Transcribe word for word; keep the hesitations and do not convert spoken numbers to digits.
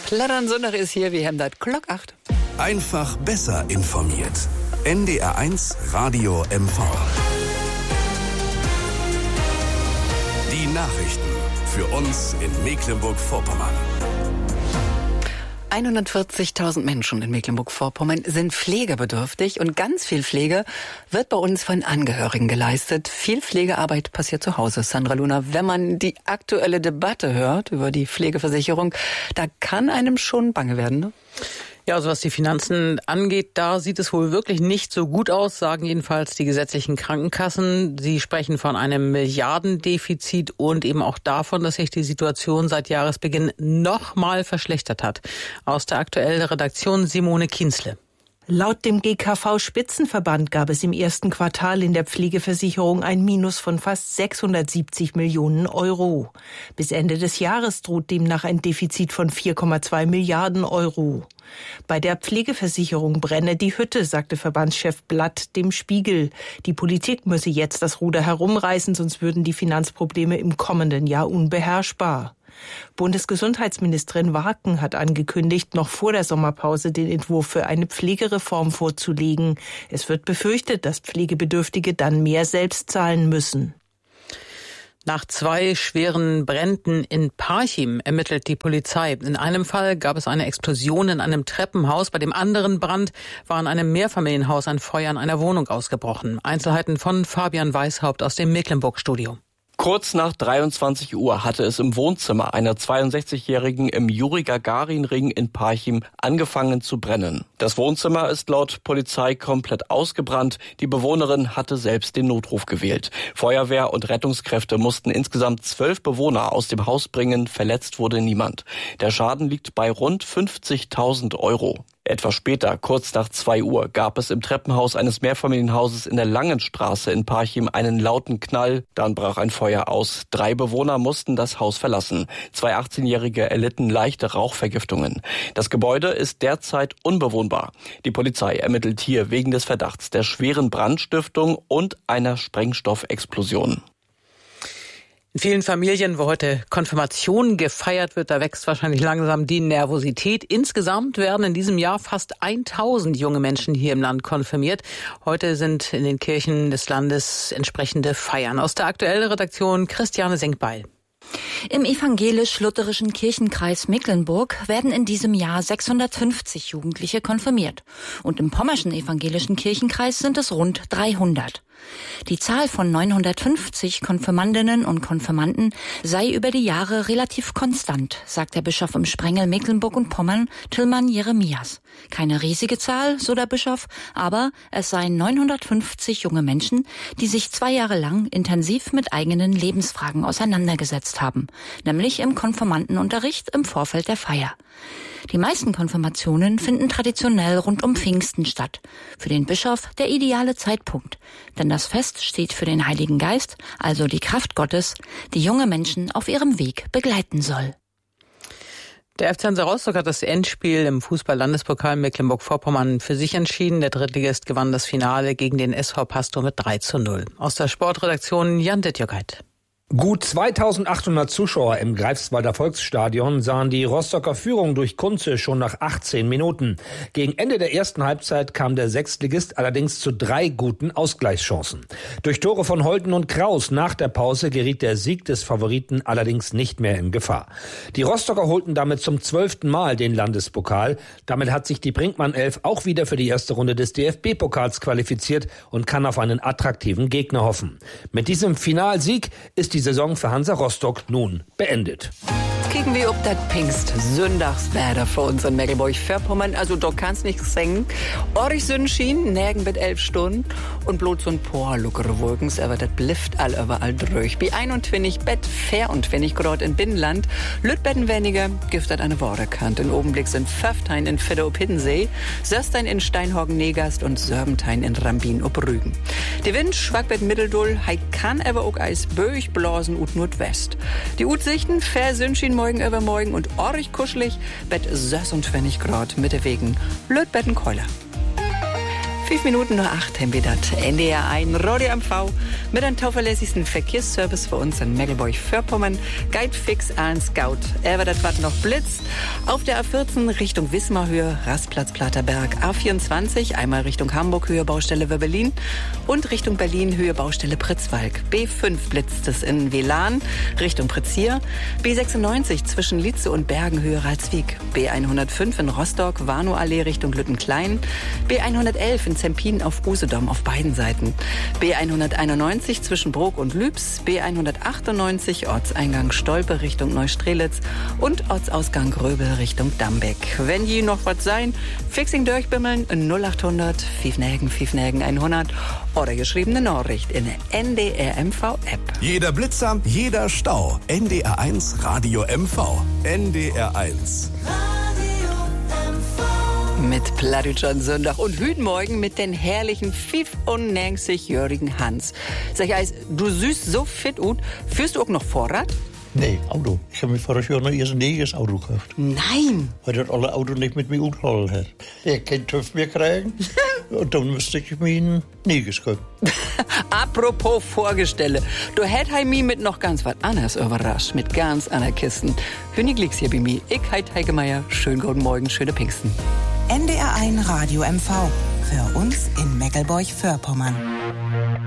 Flattern Sonntag ist hier, wir haben das Glock acht. Einfach besser informiert. N D R eins Radio M V. Die Nachrichten für uns in Mecklenburg-Vorpommern. hundertvierzigtausend Menschen in Mecklenburg-Vorpommern sind pflegebedürftig und ganz viel Pflege wird bei uns von Angehörigen geleistet. Viel Pflegearbeit passiert zu Hause. Sandra Luna, wenn man die aktuelle Debatte hört über die Pflegeversicherung, da kann einem schon bange werden, ne? Ja, also was die Finanzen angeht, da sieht es wohl wirklich nicht so gut aus, sagen jedenfalls die gesetzlichen Krankenkassen. Sie sprechen von einem Milliardendefizit und eben auch davon, dass sich die Situation seit Jahresbeginn noch mal verschlechtert hat. Aus der aktuellen Redaktion Simone Kienzle. Laut dem G K V-Spitzenverband gab es im ersten Quartal in der Pflegeversicherung ein Minus von fast sechshundertsiebzig Millionen Euro. Bis Ende des Jahres droht demnach ein Defizit von vier Komma zwei Milliarden Euro. Bei der Pflegeversicherung brenne die Hütte, sagte Verbandschef Blatt dem Spiegel. Die Politik müsse jetzt das Ruder herumreißen, sonst würden die Finanzprobleme im kommenden Jahr unbeherrschbar. Bundesgesundheitsministerin Warken hat angekündigt, noch vor der Sommerpause den Entwurf für eine Pflegereform vorzulegen. Es wird befürchtet, dass Pflegebedürftige dann mehr selbst zahlen müssen. Nach zwei schweren Bränden in Parchim ermittelt die Polizei. In einem Fall gab es eine Explosion in einem Treppenhaus. Bei dem anderen Brand war in einem Mehrfamilienhaus ein Feuer in einer Wohnung ausgebrochen. Einzelheiten von Fabian Weishaupt aus dem Mecklenburg-Studio. Kurz nach dreiundzwanzig Uhr hatte es im Wohnzimmer einer zweiundsechzigjährigen im Juri-Gagarin-Ring in Parchim angefangen zu brennen. Das Wohnzimmer ist laut Polizei komplett ausgebrannt. Die Bewohnerin hatte selbst den Notruf gewählt. Feuerwehr und Rettungskräfte mussten insgesamt zwölf Bewohner aus dem Haus bringen. Verletzt wurde niemand. Der Schaden liegt bei rund fünfzigtausend Euro. Etwas später, kurz nach zwei Uhr, gab es im Treppenhaus eines Mehrfamilienhauses in der Langenstraße in Parchim einen lauten Knall. Dann brach ein Feuer aus. Drei Bewohner mussten das Haus verlassen. Zwei achtzehnjährige erlitten leichte Rauchvergiftungen. Das Gebäude ist derzeit unbewohnbar. Die Polizei ermittelt hier wegen des Verdachts der schweren Brandstiftung und einer Sprengstoffexplosion. In vielen Familien, wo heute Konfirmation gefeiert wird, da wächst wahrscheinlich langsam die Nervosität. Insgesamt werden in diesem Jahr fast tausend junge Menschen hier im Land konfirmiert. Heute sind in den Kirchen des Landes entsprechende Feiern. Aus der aktuellen Redaktion Christiane Senkbeil. Im evangelisch-lutherischen Kirchenkreis Mecklenburg werden in diesem Jahr sechshundertfünfzig Jugendliche konfirmiert. Und im pommerschen evangelischen Kirchenkreis sind es rund dreihundert. Die Zahl von neunhundertfünfzig Konfirmandinnen und Konfirmanden sei über die Jahre relativ konstant, sagt der Bischof im Sprengel Mecklenburg und Pommern, Tilman Jeremias. Keine riesige Zahl, so der Bischof, aber es seien neunhundertfünfzig junge Menschen, die sich zwei Jahre lang intensiv mit eigenen Lebensfragen auseinandergesetzt haben, nämlich im Konfirmandenunterricht im Vorfeld der Feier. Die meisten Konfirmationen finden traditionell rund um Pfingsten statt. Für den Bischof der ideale Zeitpunkt. Denn das Fest steht für den Heiligen Geist, also die Kraft Gottes, die junge Menschen auf ihrem Weg begleiten soll. Der F C Hansa Rostock hat das Endspiel im Fußball-Landespokal Mecklenburg-Vorpommern für sich entschieden. Der Drittligist gewann das Finale gegen den S V Pastor mit drei zu null. Aus der Sportredaktion Jan Dittjogeit. Gut zweitausendachthundert Zuschauer im Greifswalder Volksstadion sahen die Rostocker Führung durch Kunze schon nach achtzehn Minuten. Gegen Ende der ersten Halbzeit kam der Sechstligist allerdings zu drei guten Ausgleichschancen. Durch Tore von Holten und Kraus nach der Pause geriet der Sieg des Favoriten allerdings nicht mehr in Gefahr. Die Rostocker holten damit zum zwölften Mal den Landespokal. Damit hat sich die Brinkmann-Elf auch wieder für die erste Runde des D F B-Pokals qualifiziert und kann auf einen attraktiven Gegner hoffen. Mit diesem Finalsieg ist die Die Saison für Hansa Rostock nun beendet. Kicken wir ob das Pfingst Sündagswetter für uns in Mecklenburg-Vorpommern. Also da kann's nichts singen. Orich Sonnenschein, nirgend mit elf Stunden und bloß so ein paar lockere Wolkens, aber das blifft all überall durch. Bei einundzwanzig Bett, vierundzwanzig Grad in Binnenland, Lütbetten weniger, giftet eine Worderkant. In Obenblick sind Pföftein in Fedder ob Hiddensee, Söstein in Steinhorgen-Negast und Sörbentein in Rambin ob Rügen. Die Wind schwackt mit Mitteldull, hei kann aber auch Eis böig blasen ut Nordwest. Die Utsichten versünschien morgen übermorgen und orrig kuschelig, bet sechsundzwanzig Grad mit der Wegen Lötbetten Keuler. Fünf Minuten nur acht haben wir das. N D R eins Radio M V mit einem zuverlässigsten Verkehrsservice für uns in Mecklenburg-Vorpommern. Guide fix an Scout. Er wird das was noch blitzt. Auf der A vierzehn Richtung Wismarhöhe, Rastplatz Platerberg. A vierundzwanzig einmal Richtung Hamburg, Höhe Baustelle Wöbbelin. Und Richtung Berlin, Höhe Baustelle Pritzwalk. B fünf blitzt es in Velan, Richtung Pritzier. B sechsundneunzig zwischen Lietze und Bergen, Höhe Ralswiek. B hundertfünf in Rostock, Warnow-Allee Richtung Lüttenklein. B hundertelf in Zempin auf Usedom auf beiden Seiten. B hunderteinundneunzig zwischen Brok und Lübs. B hundertachtundneunzig Ortseingang Stolpe Richtung Neustrelitz. Und Ortsausgang Gröbel Richtung Dambeck. Wenn je noch was sein, Fixing durchbimmeln null achthundert Pfiffnägen Pfiffnägen hundert oder geschriebene Nachricht in der N D R M V App. Jeder Blitzer, jeder Stau. N D R eins Radio M V. N D R eins. Mit Plattdeutsch am Sonntag und heute Morgen mit den herrlichen fünfundneunzigjährigen Hans. Sag ich, Eis, du siehst so fit und führst du auch noch Vorrat? Nee, Auto. Ich habe mir vor Jahr noch erst ein neues Auto gekauft. Nein! Weil das alle Auto nicht mit mir umgehalten hat. Ich kann TÜV mehr kriegen und dann müsste ich mir ein neues kaufen. Apropos Vorgestelle. Du hätt hei mi mit noch ganz was anderes überrascht. Mit ganz anderen Kisten. König liegt's hier bei mir. Ich heit Heike Meier. Schönen guten Morgen, schöne Pfingsten. N D R eins Radio M V. Für uns in Mecklenburg-Vorpommern.